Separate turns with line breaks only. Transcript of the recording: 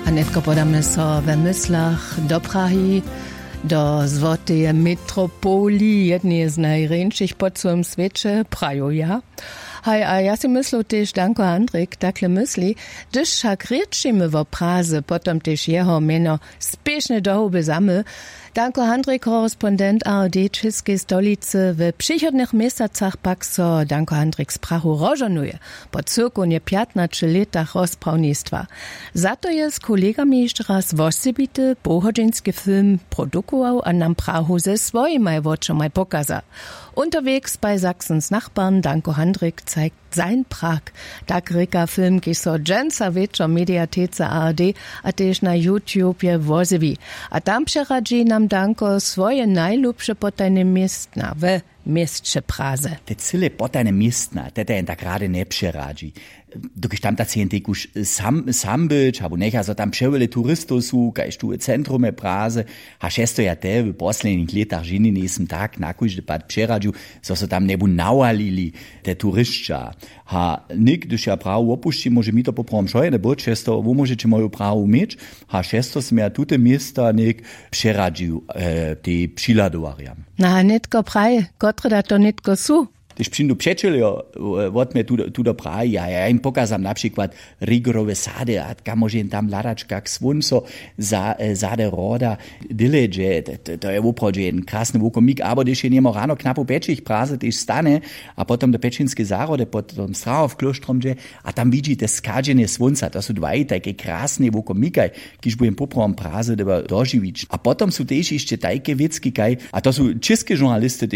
A netko podamy so we myslach do Prahy, do złotej metropolii, jednej z najręczych po całym świecie, Prahu, ja. Hej, a ja si myślę też, Danko Handrik, takle myśli, gdyż však rečimy o Praze, potom też jeho meno spieszne do huby zamy. Danko Handrik, korespondent ARD Českej stolicy, w przychodnych miesacach pak so Danko Handrik z Prahu rożonuje, po cyrku nie 15 latach rozprawnictwa. Za to je z kolegami jeszcze raz wosebity pochodzinski film produkował, a nam Prahu ze swoimi oczami pokazał. Unterwegs bei Sachsens Nachbarn Danko Handrik zeigt sein Prag. Tak reka film, ki so dženca večer mediatece ARD, a tež na YouTube je vozevi. A tam přeradži nam Danko svoje najljubše potajne mjestna v mjestče Praze.
Te cyle potajne mjestna, te je tak rade ne přeradži. Dokąd tam tacy już sam być, albo necha so tam przewele turystów su, kajż tu centrum Praze, a šesto ja te w poslednjih letach žini nisem tak nakužde pad přeradžu, so tam nebu nawalili te turistča. Ha nik, gdyż ja Prahu opušćim, może mi to poprom šoje, ne bo često, wo możecie moju Prahu mieć, ha šesto sme ja tute miesta nik přeradžu, te přiladovarjam.
Na netko praje, kotre da to netko su?
Když přijdu přečelio, od mě tu do Prahy, ja im pokazam na przykład rigorowe sady, a kam môžem tam ladać jak svunso zade roda dileže, to je opravdu jeden krásny wukomik, aber když je nemo ráno knapo pečich Praze, když stane, a potom do Pečinske zárode, potom Stravov kloštromže, a tam vidíte skadžené svunca, to sú dvaj také krásne wukomikaj, když budem poprom Praze doživič. A potom sú tež ešte tajke věcky, a to sú české žurnalisty,